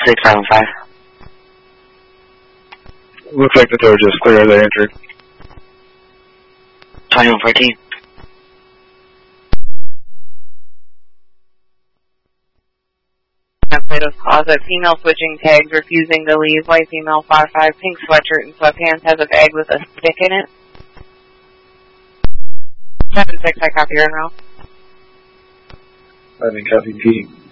675. Looks like the door just clear as I entered. 2114. Plate of closet, female switching tags, refusing to leave, white female 5'5", pink sweatshirt and sweatpants, has a bag with a stick in it. 7-6, I copy your enroll. I didn't copy P.